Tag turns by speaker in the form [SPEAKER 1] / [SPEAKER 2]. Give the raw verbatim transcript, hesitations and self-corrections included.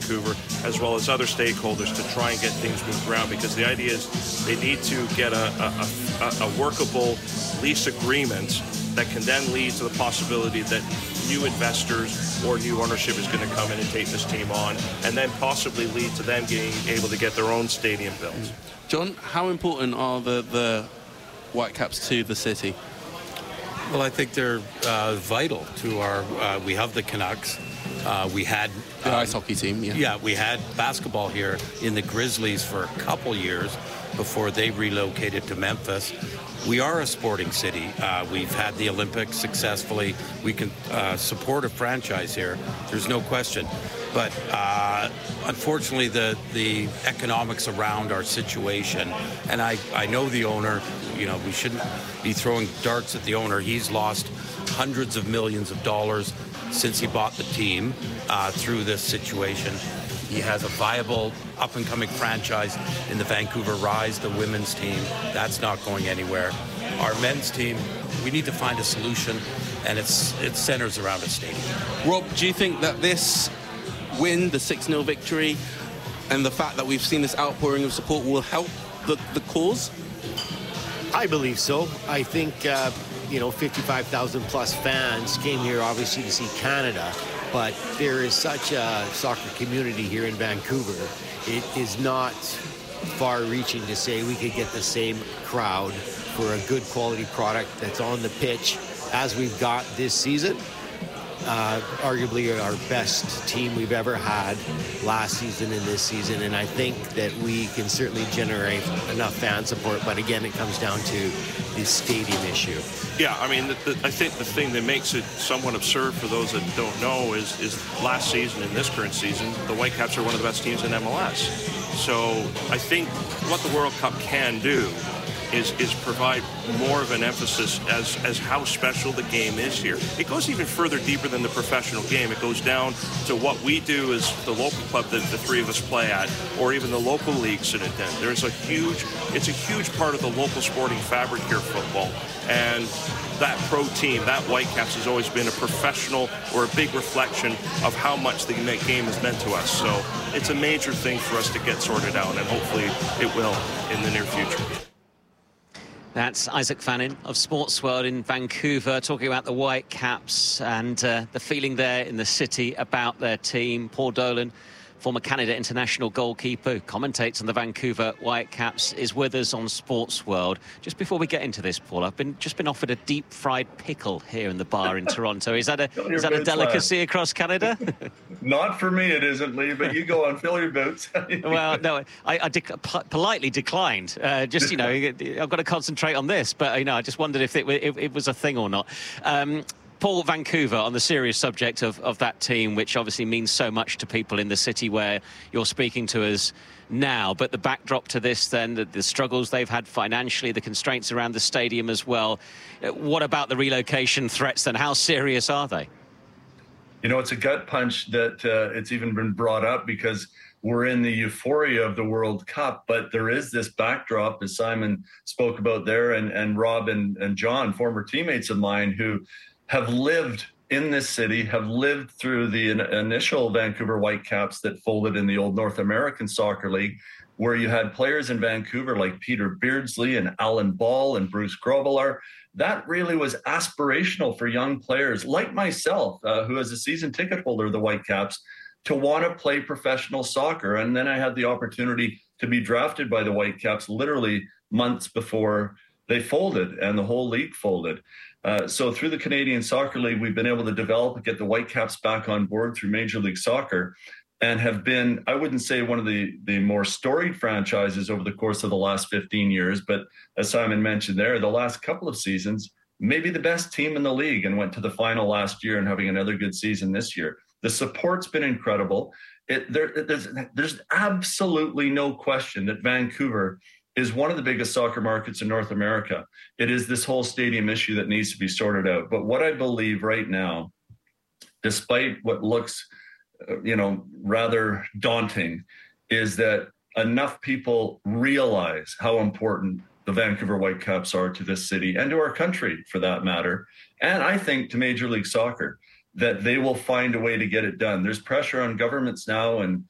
[SPEAKER 1] Vancouver, as well as other stakeholders, to try and get things moved around, because the idea is they need to get a, a, a, a workable lease agreement that can then lead to the possibility that new investors or new ownership is going to come in and take this team on, and then possibly lead to them being able to get their own stadium built.
[SPEAKER 2] John, how important are the, the Whitecaps to the city?
[SPEAKER 3] Well, I think they're uh, vital to our, uh, we have the Canucks. Uh, we had
[SPEAKER 2] the
[SPEAKER 3] um,
[SPEAKER 2] ice hockey team, yeah.
[SPEAKER 3] Yeah, we had basketball here in the Grizzlies for a couple years before they relocated to Memphis. We are a sporting city. Uh, we've had the Olympics successfully. We can uh, support a franchise here. There's no question. But uh, unfortunately, the the economics around our situation, and I, I know the owner, you know, we shouldn't be throwing darts at the owner. He's lost hundreds of millions of dollars since he bought the team uh, through this situation. He has a viable up-and-coming franchise in the Vancouver Rise, the women's team. That's not going anywhere. Our men's team, we need to find a solution, and it's it centers around a stadium.
[SPEAKER 2] Rob, do you think that this win, the six nil victory, and the fact that we've seen this outpouring of support will help the, the cause?
[SPEAKER 4] I believe so. I think, uh, you know, fifty-five thousand plus fans came here obviously to see Canada, but there is such a soccer community here in Vancouver. It is not far-reaching to say we could get the same crowd for a good quality product that's on the pitch as we've got this season. Uh, arguably our best team we've ever had last season and this season, and I think that we can certainly generate enough fan support, but again, it comes down to the stadium issue.
[SPEAKER 1] Yeah, I mean, the, the, I think the thing that makes it somewhat absurd for those that don't know is, is last season and this current season, the Whitecaps are one of the best teams in M L S. So I think what the World Cup can do is is provide more of an emphasis as as how special the game is here. It goes even further deeper than the professional game. It goes down to what we do as the local club that the three of us play at, or even the local leagues that attend. There's a huge, it's a huge part of the local sporting fabric here, football. And that pro team, that Whitecaps, has always been a professional or a big reflection of how much the game has meant to us. So it's a major thing for us to get sorted out, and hopefully it will in the near future.
[SPEAKER 5] That's Isaac Fannin of Sports World in Vancouver, talking about the Whitecaps and uh, the feeling there in the city about their team. Paul Dolan, former Canada international goalkeeper who commentates on the Vancouver Whitecaps, is with us on Sports World. Just before we get into this, Paul, I've been just been offered a deep fried pickle here in the bar in Toronto. Is that a is that a delicacy lad. across Canada?
[SPEAKER 6] Not for me, it isn't, Lee, but you go on, fill your boots.
[SPEAKER 5] Well, no, I, I dec politely declined. Uh, just, you know, I've got to concentrate on this, but, you know, I just wondered if it, it, it was a thing or not. Um, Paul, Vancouver, on the serious subject of, of that team, which obviously means so much to people in the city where you're speaking to us now, but the backdrop to this then, the, the struggles they've had financially, the constraints around the stadium as well. What about the relocation threats then? How serious are they?
[SPEAKER 6] You know, it's a gut punch that uh, it's even been brought up because we're in the euphoria of the World Cup, but there is this backdrop, as Simon spoke about there, and, and Rob and, and John, former teammates of mine who have lived in this city, have lived through the in initial Vancouver Whitecaps that folded in the old North American Soccer League, where you had players in Vancouver like Peter Beardsley and Alan Ball and Bruce Grobbelaar. That really was aspirational for young players like myself, uh, who is a season ticket holder of the Whitecaps, to want to play professional soccer. And then I had the opportunity to be drafted by the Whitecaps literally months before they folded and the whole league folded. Uh, so through the Canadian Soccer League, we've been able to develop and get the Whitecaps back on board through Major League Soccer, and have been, I wouldn't say one of the, the more storied franchises over the course of the last fifteen years, but as Simon mentioned there, the last couple of seasons, maybe the best team in the league, and went to the final last year and having another good season this year. The support's been incredible. It, there, there's, there's absolutely no question that Vancouver is one of the biggest soccer markets in North America. It is this whole stadium issue that needs to be sorted out. But what I believe right now, despite what looks, uh, you know, rather daunting, is that enough people realize how important the Vancouver Whitecaps are to this city and to our country, for that matter. And I think to Major League Soccer, that they will find a way to get it done. There's pressure on governments now and